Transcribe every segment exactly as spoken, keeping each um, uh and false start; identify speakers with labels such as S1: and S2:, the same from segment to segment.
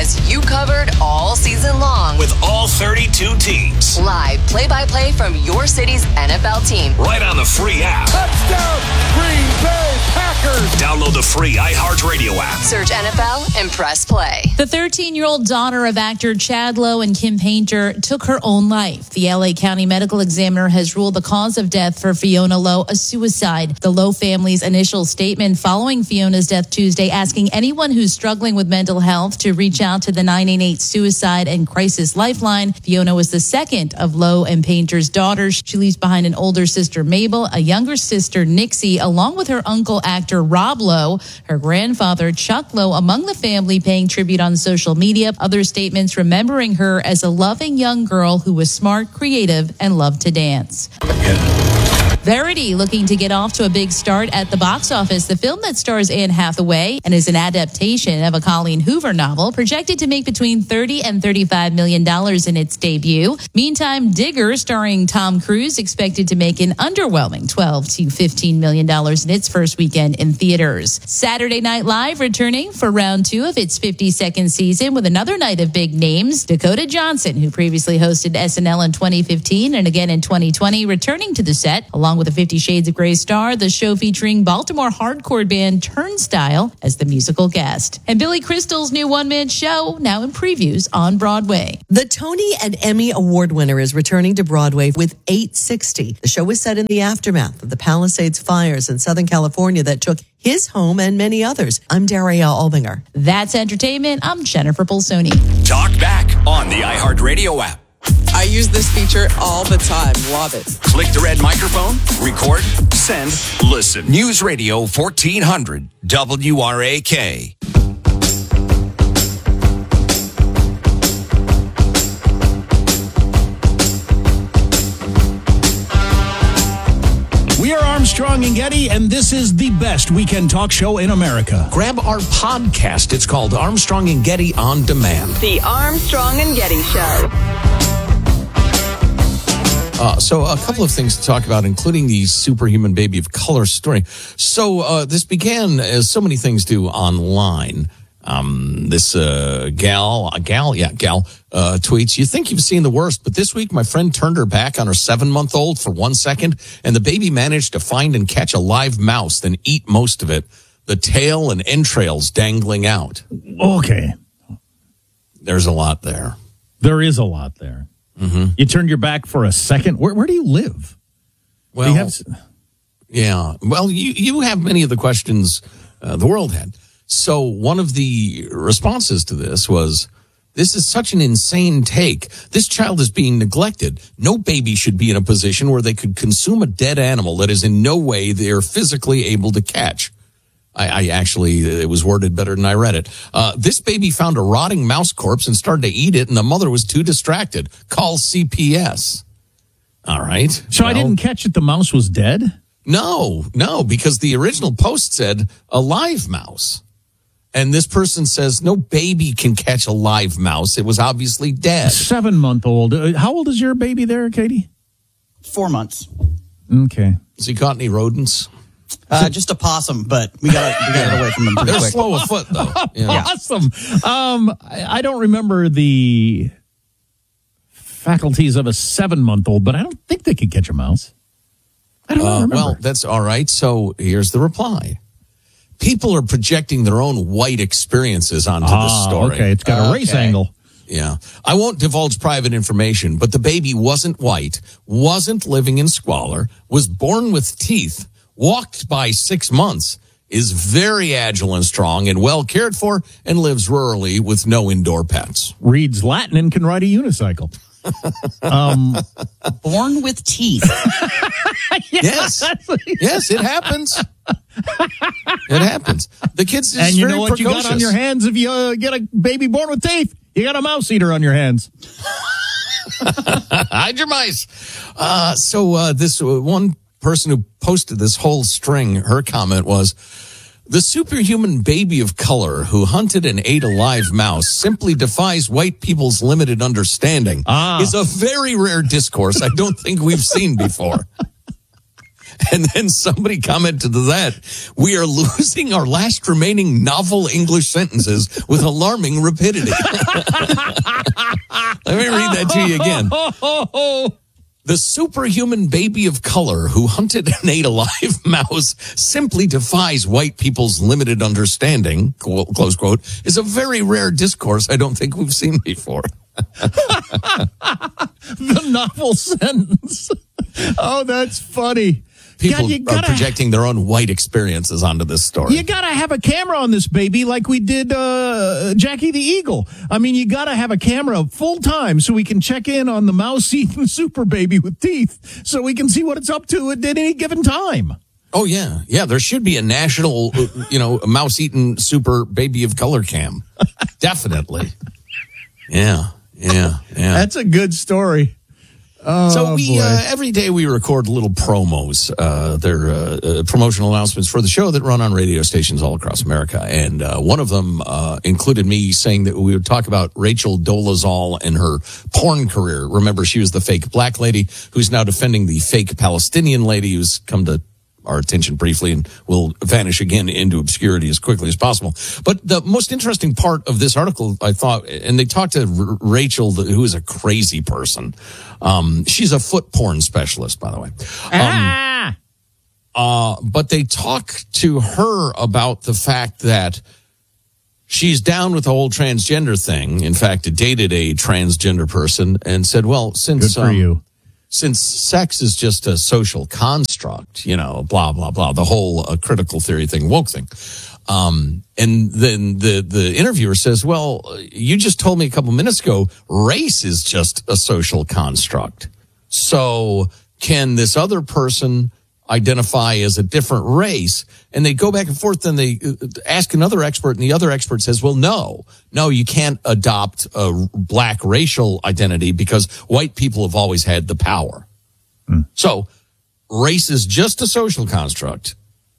S1: has you covered all season long.
S2: With all thirty-two teams.
S1: Live play-by-play from your city's N F L team.
S2: Right on the free app.
S3: Touchdown, Green Bay Packers.
S2: Download the free iHeartRadio app.
S1: Search N F L and press play.
S4: The thirteen-year-old daughter of actor Chad Lowe and Kim Painter took her own life. The L A County Medical Examiner has ruled the cause of death for Fiona Lowe a suicide. The Lowe family's initial statement following Fiona's death Tuesday asking anyone who's struggling with mental health to reach out to the nine eight eight Suicide and Crisis Lifeline. Fiona was the second of Lowe and Painter's daughters. She leaves behind an older sister, Mabel, a younger sister, Nixie, along with her uncle, actor Rob Lowe, her grandfather, Chuck Lowe, among the family paying tribute on social media. Other statements remembering her as a loving young girl who was smart, creative, and loved to dance. Verity looking to get off to a big start at the box office. The film that stars Anne Hathaway and is an adaptation of a Colleen Hoover novel projected to make between thirty and thirty-five million dollars in its debut. Meantime, Digger, starring Tom Cruise, expected to make an underwhelming twelve to fifteen million dollars in its first weekend in theaters. Saturday Night Live returning for round two of its fifty-second season with another night of big names. Dakota Johnson, who previously hosted S N L in twenty fifteen and again in twenty twenty, returning to the set, along with a Fifty Shades of Grey star, the show featuring Baltimore hardcore band Turnstile as the musical guest. And Billy Crystal's new one-man show, now in previews on Broadway.
S5: The Tony and Emmy Award winner is returning to Broadway with eight sixty. The show was set in the aftermath of the Palisades fires in Southern California that took his home and many others. I'm Daria Albinger.
S4: That's entertainment. I'm Jennifer Bolsoni.
S2: Talk back on the iHeartRadio app.
S6: I use this feature all the time. Love it.
S2: Click the red microphone, record, send, listen. News Radio fourteen hundred W R A K.
S7: We are Armstrong and Getty, and this is the best weekend talk show in America.
S8: Grab our podcast. It's called Armstrong and Getty On Demand.
S9: The Armstrong and Getty Show.
S8: Uh, so a couple of things to talk about, including the superhuman baby of color story. So uh, this began, as so many things do, online. Um, this uh, gal, a gal, yeah, gal, uh, tweets, "You think you've seen the worst, but this week my friend turned her back on her seven-month-old for one second, and the baby managed to find and catch a live mouse, then eat most of it, the tail and entrails dangling out."
S7: Okay.
S8: There's a lot there.
S7: There is a lot there.
S8: Mm-hmm.
S7: You turned your back for a second. Where, where do you live?
S8: Well,
S7: you have...
S8: yeah. Well, you, you have many of the questions uh, the world had. So one of the responses to this was, this is such an insane take. This child is being neglected. No baby should be in a position where they could consume a dead animal that is in no way they're physically able to catch. I, I actually, it was worded better than I read it. Uh, this baby found a rotting mouse corpse and started to eat it, and the mother was too distracted. Call C P S. All right.
S7: So
S8: well,
S7: I didn't catch it. The mouse was dead?
S8: No, no, because the original post said a live mouse. And this person says no baby can catch a live mouse. It was obviously dead.
S7: A seven-month-old. Uh, How old is your baby there, Katie?
S10: Four months.
S7: Okay.
S8: Has he caught any rodents?
S10: Uh, just a possum, but we got we got it away from them pretty
S8: They're
S10: quick.
S8: slow of foot, though.
S7: Yeah. Awesome. Um, I, I don't remember the faculties of a seven-month-old, but I don't think they could catch a mouse. I don't
S8: uh,
S7: remember.
S8: Well, that's all right. So here's the reply. People are projecting their own white experiences onto
S7: ah,
S8: the story.
S7: Okay, it's got a race
S10: Okay.
S7: angle.
S8: Yeah. I won't divulge private information, but the baby wasn't white, wasn't living in squalor, was born with teeth, walked by six months, is very agile and strong and well cared for, and lives rurally with no indoor pets.
S7: Reads Latin and can ride a unicycle. um,
S10: Born with teeth.
S8: Yes. Yes, it happens. It happens. The kid's just
S7: and you
S8: very
S7: know what
S8: precocious.
S7: you got on your hands if you uh, get a baby born with teeth? You got a mouse eater on your hands.
S8: Hide your mice. Uh, so uh, this uh, one person who posted this whole string, her comment was, the superhuman baby of color who hunted and ate a live mouse simply defies white people's limited understanding.
S7: Ah.
S8: Is a very rare discourse I don't think we've seen before. And then somebody commented to that, we are losing our last remaining novel English sentences with alarming rapidity. Let me read that to you again. The superhuman baby of color who hunted and ate a live mouse simply defies white people's limited understanding, close quote, is a very rare discourse I don't think we've seen before.
S7: The novel sentence. Oh, that's funny.
S8: People
S7: God,
S8: are
S7: gotta,
S8: projecting their own white experiences onto this story.
S7: You got to have a camera on this baby like we did uh, Jackie the Eagle. I mean, you got to have a camera full time so we can check in on the mouse-eating super baby with teeth so we can see what it's up to at any given time.
S8: Oh, yeah. Yeah, there should be a national, you know, mouse-eating super baby of color cam. Definitely. Yeah, yeah, yeah.
S7: That's a good story. Oh,
S8: so we
S7: boy.
S8: uh, every day we record little promos. Uh, they're uh, uh, promotional announcements for the show that run on radio stations all across America. And uh, one of them uh, included me saying that we would talk about Rachel Dolezal and her porn career. Remember, she was the fake black lady who's now defending the fake Palestinian lady who's come to our attention briefly and will vanish again into obscurity as quickly as possible. But the most interesting part of this article, I thought, and they talked to R- Rachel, who is a crazy person. Um, she's a foot porn specialist, by the way. Um,
S7: ah!
S8: uh, but they talk to her about the fact that she's down with the whole transgender thing. In fact, dated a transgender person and said, well, since...
S7: Good for
S8: um,
S7: you.
S8: Since sex is just a social construct, you know, blah, blah, blah, the whole uh, critical theory thing, woke thing. Um, and then the, the interviewer says, well, you just told me a couple minutes ago, race is just a social construct. So can this other person identify as a different race? And they go back and forth, and they ask another expert, and the other expert says, well, no, no, you can't adopt a black racial identity because white people have always had the power. Hmm. So race is just a social construct,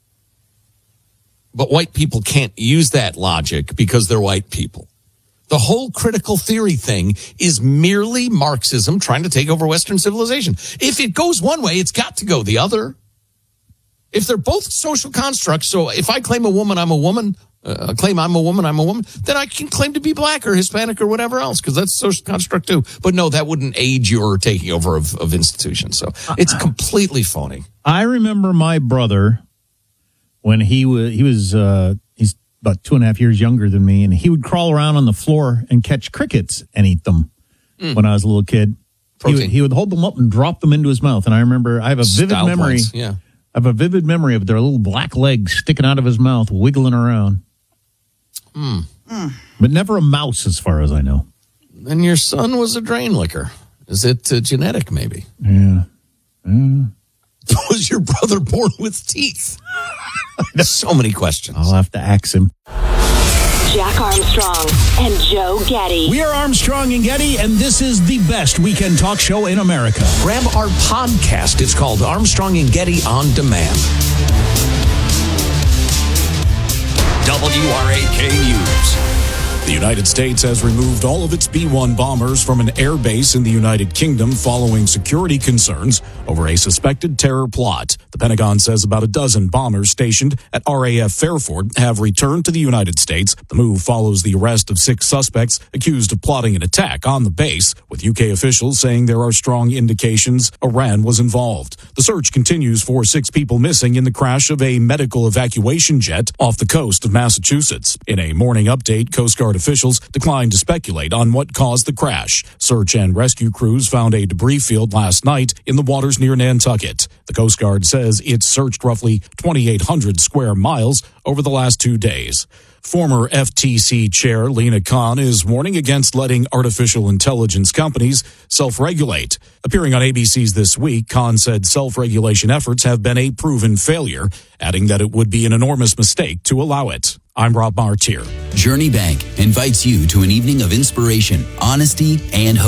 S8: but white people can't use that logic because they're white people. The whole critical theory thing is merely Marxism trying to take over Western civilization. If it goes one way, it's got to go the other. If they're both social constructs, so if I claim a woman, I'm a woman, uh, claim I'm a woman, I'm a woman, then I can claim to be black or Hispanic or whatever else, because that's a social construct too. But no, that wouldn't aid your taking over of, of institutions. So it's completely phony.
S7: I remember my brother when he was, he was, uh, he's about two and a half years younger than me, and he would crawl around on the floor and catch crickets and eat them mm. when I was a little kid. He would, he would hold them up and drop them into his mouth. And I remember, I have a vivid
S8: Style
S7: memory.
S8: points, yeah.
S7: I have a vivid memory of their little black legs sticking out of his mouth, wiggling around.
S8: Mm.
S7: Mm. But never a mouse, as far as I know.
S8: And your son was a drain licker. Is it uh, genetic, maybe?
S7: Yeah. yeah.
S8: Was your brother born with teeth? So many questions.
S7: I'll have to ask him.
S9: Jack Armstrong and Joe Getty.
S7: We are Armstrong and Getty, and this is the best weekend talk show in America.
S2: Grab our podcast. It's called Armstrong and Getty On Demand. W R A K News.
S11: The United States has removed all of its B one bombers from an air base in the United Kingdom following security concerns over a suspected terror plot. The Pentagon says about a dozen bombers stationed at R A F Fairford have returned to the United States. The move follows the arrest of six suspects accused of plotting an attack on the base, with U K officials saying there are strong indications Iran was involved. The search continues for six people missing in the crash of a medical evacuation jet off the coast of Massachusetts. In a morning update, Coast Guard officials declined to speculate on what caused the crash. Search and rescue crews found a debris field last night in the waters near Nantucket. The Coast Guard says it searched roughly twenty-eight hundred square miles over the last two days. Former F T C Chair Lina Khan is warning against letting artificial intelligence companies self-regulate. Appearing on A B C's This Week, Khan said self-regulation efforts have been a proven failure, adding that it would be an enormous mistake to allow it. I'm Rob Martier.
S12: Journey Bank invites you to an evening of inspiration, honesty, and hope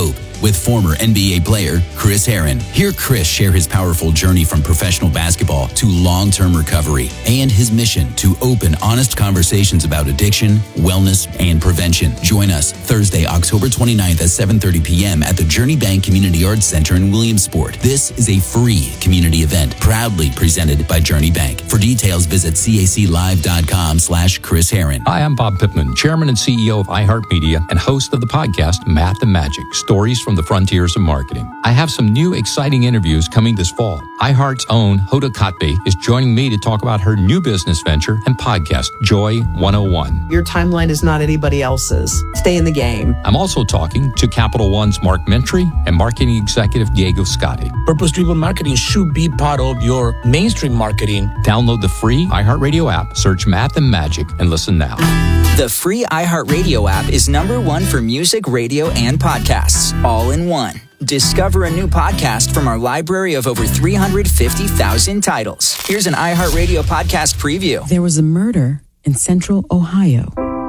S12: with former N B A player Chris Herron. Hear Chris share his powerful journey from professional basketball to long-term recovery and his mission to open, honest conversations about addiction, wellness, and prevention. Join us Thursday, October twenty-ninth at seven thirty p.m. at the Journey Bank Community Arts Center in Williamsport. This is a free community event proudly presented by Journey Bank. For details, visit caclive.com slash Chris Herron.
S13: Hi, I'm Bob Pittman, Chairman and C E O of iHeartMedia and host of the podcast Math and Magic, Stories from the Frontiers of Marketing. I have some new exciting interviews coming this fall. iHeart's own Hoda Kotb is joining me to talk about her new business venture and podcast, Joy one oh one.
S14: Your timeline is not anybody else's. Stay in the game.
S13: I'm also talking to Capital One's Mark Mentry and marketing executive Diego Scotti.
S15: Purpose-driven marketing should be part of your mainstream marketing.
S13: Download the free iHeartRadio app, search Math and Magic, and listen now.
S16: The free iHeartRadio app is number one for music, radio, and podcasts, all in one. Discover a new podcast from our library of over three hundred fifty thousand titles. Here's an iHeartRadio podcast preview.
S17: There was a murder in central Ohio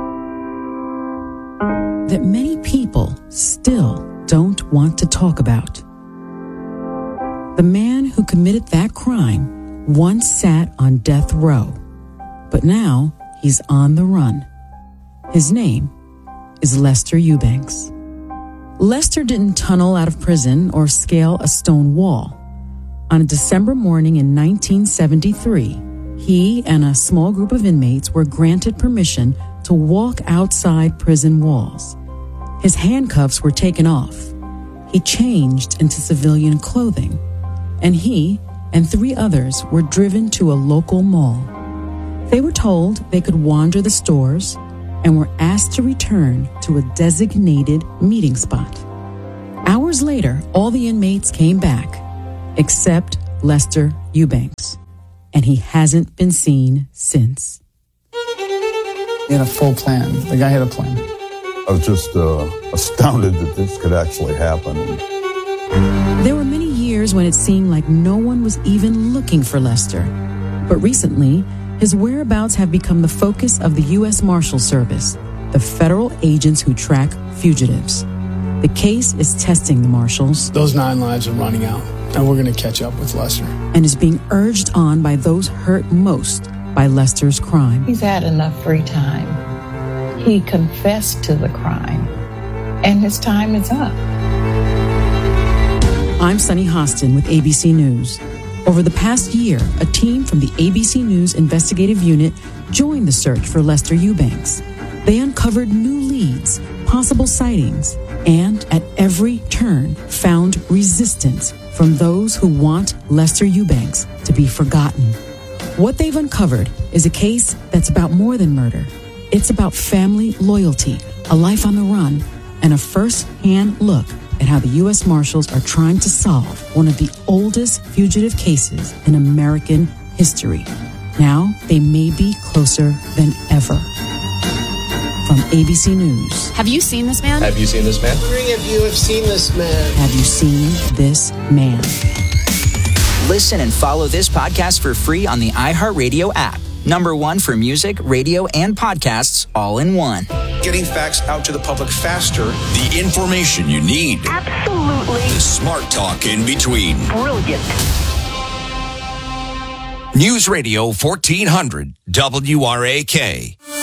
S17: that many people still don't want to talk about. The man who committed that crime once sat on death row, but now he's on the run. His name is Lester Eubanks. Lester didn't tunnel out of prison or scale a stone wall. On a December morning in nineteen seventy-three, he and a small group of inmates were granted permission to walk outside prison walls. His handcuffs were taken off. He changed into civilian clothing, and he and three others were driven to a local mall. They were told they could wander the stores and were asked to return to a designated meeting spot. Hours later, all the inmates came back, except Lester Eubanks, and he hasn't been seen since.
S18: He had a full plan. The guy had a plan.
S19: I was just uh, astounded that this could actually happen.
S17: There were many years when it seemed like no one was even looking for Lester. But recently, his whereabouts have become the focus of the U S Marshal Service, the federal agents who track fugitives. The case is testing the marshals.
S18: Those nine lives are running out, and we're going to catch up with Lester.
S17: And is being urged on by those hurt most by Lester's crime.
S20: He's had enough free time. He confessed to the crime, and his time is up.
S17: I'm Sunny Hostin with A B C News. Over the past year, a team from the A B C News investigative unit joined the search for Lester Eubanks. They uncovered new leads, possible sightings, and at every turn found resistance from those who want Lester Eubanks to be forgotten. What they've uncovered is a case that's about more than murder. It's about family loyalty, a life on the run, and a first-hand look at how the U S Marshals are trying to solve one of the oldest fugitive cases in American history. Now, they may be closer than ever. From A B C News.
S21: Have you seen this man?
S22: Have you seen this man?
S23: Wondering if you have seen this man.
S17: Have you seen this man?
S16: Listen and follow this podcast for free on the iHeartRadio app. Number one for music, radio, and podcasts, all in one.
S24: Getting facts out to the public faster.
S2: The information you need.
S9: Absolutely.
S2: The smart talk in between.
S9: Brilliant.
S2: News Radio fourteen hundred W R A K.